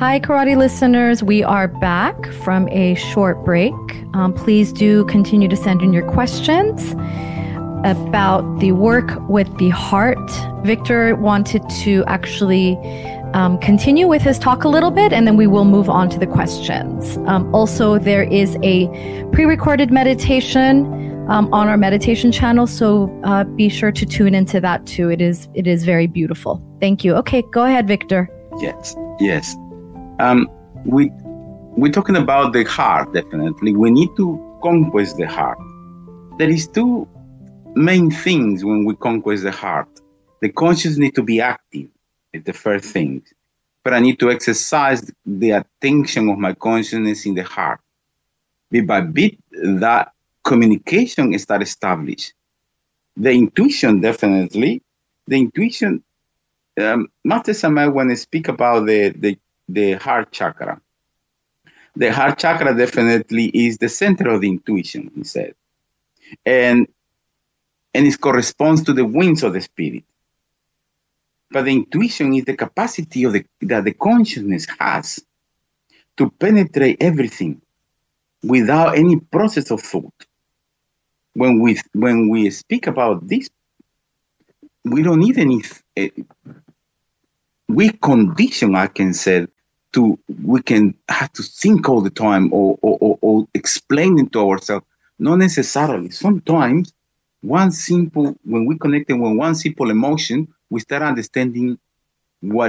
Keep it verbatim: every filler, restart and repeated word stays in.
Hi, karate listeners. We are back from a short break. Um, please do continue to send in your questions about the work with the heart. Victor wanted to actually um, continue with his talk a little bit, and then we will move on to the questions. Um, also, there is a pre-recorded meditation um, on our meditation channel, so uh, be sure to tune into that too. It is it is very beautiful. Thank you. Okay, go ahead, Victor. Yes, yes. Um, we, we're talking about the heart, definitely. We need to conquest the heart. There is two main things when we conquest the heart. The conscious need to be active, is the first thing. But I need to exercise the attention of my consciousness in the heart. Bit by bit, that communication is established. The intuition, definitely. The intuition, um, Master Samael, when I speak about the, the the heart chakra. The heart chakra definitely is the center of the intuition, he said. And, and it corresponds to the wings of the spirit. But the intuition is the capacity of the, that the consciousness has to penetrate everything without any process of thought. When we, when we speak about this, we don't need any, uh, we condition, I can say, to, we can have to think all the time or, or, or, or explain it to ourselves. Not necessarily. Sometimes one simple, when we connect with one simple emotion, we start understanding what